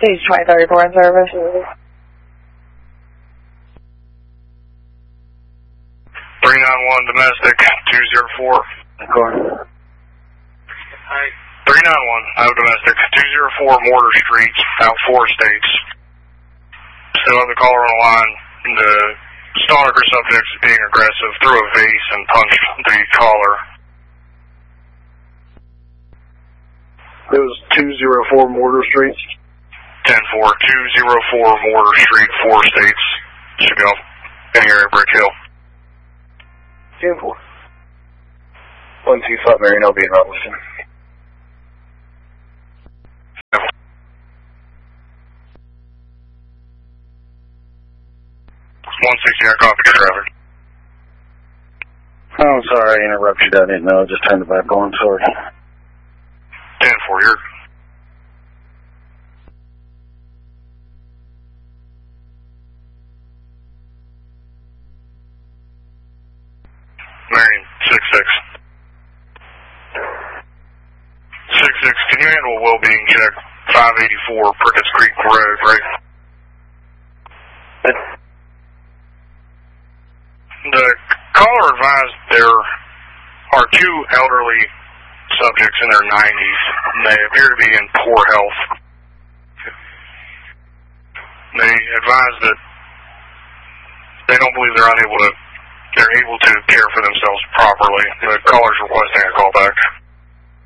Stage 2034 in service. 391 domestic 204. Hi. 391 out domestic 204 Mortar Street, out 4 states. Still have the caller on the line. The stalker subject is being aggressive, threw a vase and punched the caller. It was 204 Mortar Street. 10-4, 204 Mortar Street, 4 states. Should go. Any area, Brick Hill. 10-4. 125 Marion, I'll be in Robinson. 160, I copy your traffic. Oh, I'm sorry, I interrupted you. I didn't know. I just turned it back on. Sorry. 10-4, you're... Marion, 6-6. 6-6, can you handle a well-being check? 584 Prickett's Creek Road, right? The caller advised there are 2 elderly subjects in their 90s, and they appear to be in poor health. They advise that they don't believe they're able to care for themselves properly. The caller's requesting a call back.